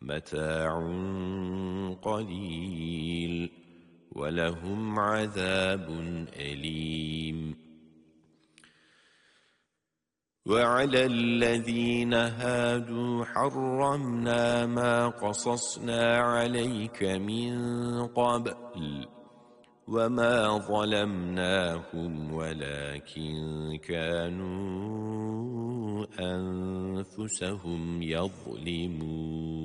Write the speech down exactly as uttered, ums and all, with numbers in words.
متاع قليل ولهم عذاب أليم. وعلى الذين هادوا حرمنا ما قصصنا عليك من قبل وما ظلمناهم ولكن كانوا أنفسهم يظلمون.